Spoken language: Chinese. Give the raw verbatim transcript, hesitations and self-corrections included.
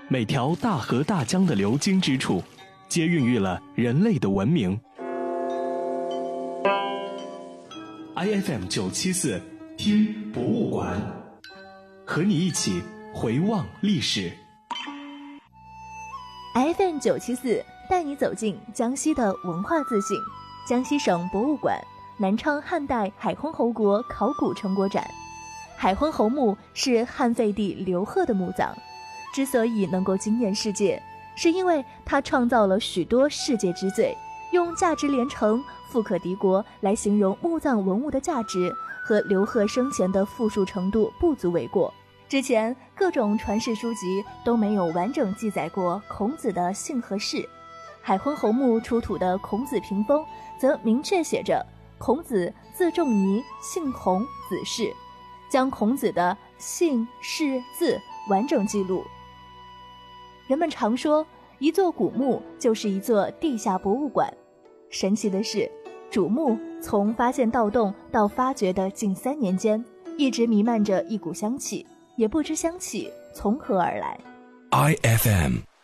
每条大河大江的流经之处，皆孕育了人类的文明。I F M 九七四听博物馆，和你一起回望历史。 I F M 九七四带你走进江西的文化自信。江西省博物馆南昌汉代海昏侯国考古成果展。海昏侯墓是汉废帝刘贺的墓葬，之所以能够惊艳世界，是因为他创造了许多世界之最，用价值连城、富可敌国来形容墓葬文物的价值，和刘贺生前的富庶程度不足为过。之前各种传世书籍都没有完整记载过孔子的姓和氏，海昏侯墓出土的孔子屏风则明确写着孔子字仲尼，姓孔，子氏，将孔子的姓氏字完整记录。人们常说一座古墓就是一座地下博物馆，神奇的是主墓从发现盗洞到发掘的近三年间，一直弥漫着一股香气，也不知香气从何而来。 I F M